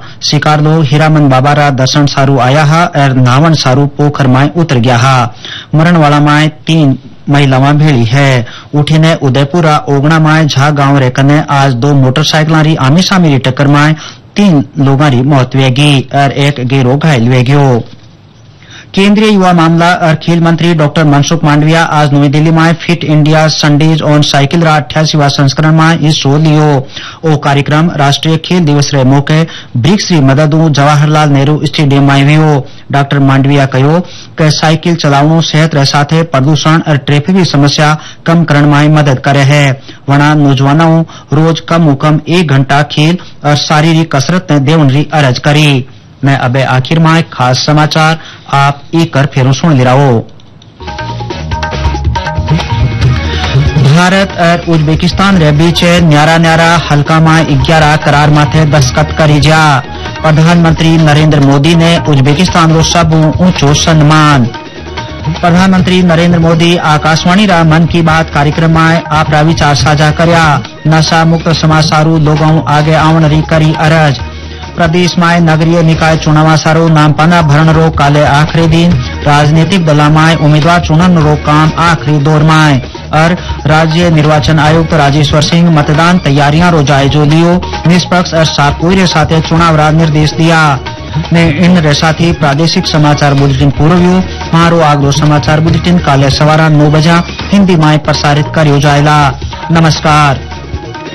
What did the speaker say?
शिकारलो हीरामन बाबा रा दर्शन सारू आया हा और नावन सारू पोखर माय उतर गया हा। मरण वाला माय 3 महिलावां भेड़ी है। उठीने उदयपुर ओगणा माय झा गांव रे कने आज 2 मोटरसाइकिलां री आमी सामी री टक्कर माय 3 लोगां री मौत वेगी और एक गेरो घायल वे गयो। केंद्रीय युवा मामला और खेल मंत्री डॉक्टर मनसुख मांडविया आज नई दिल्ली में fit India Sundays on cycle रा 88वां संस्करण में हिस्सो लियो। ओ कार्यक्रम राष्ट्रीय खेल दिवस रे मौके ब्रिक्स री मददू जवाहरलाल नेहरू स्टेडियम में हुयो। डॉक्टर मांडविया कहो कि साइकिल चलावणो सेहत रे साथे प्रदूषण और ट्रैफिक की समस्या कम करने में मदद करे है। वणा नौजवानों रोज कम कम 1 घंटा खेल और शारीरिक कसरत ने देवन री अर्ज करी। मैं अबे आखिर में एक खास समाचार आप एक कर फेरों सुन ले रहो। भारत और उज्बेकिस्तान रे बीच न्यारा हल्का में 11 करार माथे दस्तखत करी जा। प्रधानमंत्री नरेंद्र मोदी ने उज्बेकिस्तान रो सबू ऊंचो सम्मान। प्रधानमंत्री नरेंद्र मोदी आकाशवाणी रा मन की बात कार्यक्रम में आपरा विचार साझा करया। नशा मुक्त समाज सारू लोगों आगे आवन री करी अरज। प्रदेश में नगरीय निकाय चुनाव सारू नामपाना भरण रो काले आखिरी दिन। राजनीतिक दल में उम्मीदवार चुनन रो काम आखिरी दौर में और राज्य निर्वाचन आयुक्त राजेश्वर सिंह मतदान तैयारियां रो जायजो लियो। निष्पक्ष और साफगोई रे साथे चुनाव रा निर्देश दिया। ने इन रे साथी प्रादेशिक समाचार बुलेटिन पूरो हुयो। मारो आगलो समाचार बुलेटिन काले सवारा 9 बजे हिंदी में प्रसारित करियो जायला। नमस्कार।